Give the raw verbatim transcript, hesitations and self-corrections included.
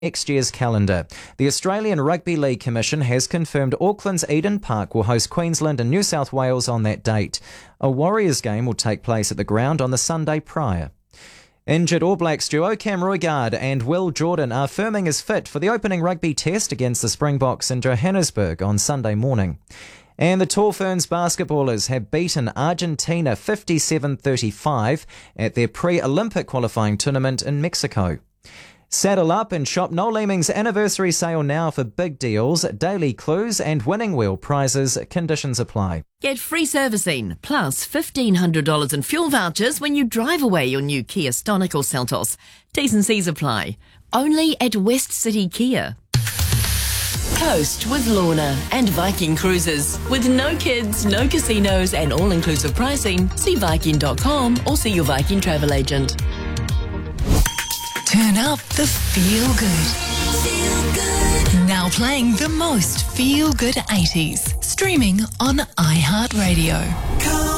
next year's calendar. The Australian Rugby League Commission has confirmed Auckland's Eden Park will host Queensland and New South Wales on that date. A Warriors game will take place at the ground on the Sunday prior. Injured All Blacks duo Cam Roigard and Will Jordan are firming as fit for the opening rugby test against the Springboks in Johannesburg on Sunday morning. And the Tall Ferns basketballers have beaten Argentina fifty-seven thirty-five at their pre-Olympic qualifying tournament in Mexico. Saddle up and shop Noel Leeming's anniversary sale now for big deals, daily clues and winning wheel prizes. Conditions apply. Get free servicing plus fifteen hundred dollars in fuel vouchers when you drive away your new Kia Stonic or Seltos. T's and C's apply. Only at West City Kia. Coast with Lorna and Viking Cruises. With no kids, no casinos and all-inclusive pricing, see Viking dot com or see your Viking travel agent. Turn up the feel good. Feel good. Now playing the most feel good eighties. Streaming on iHeartRadio.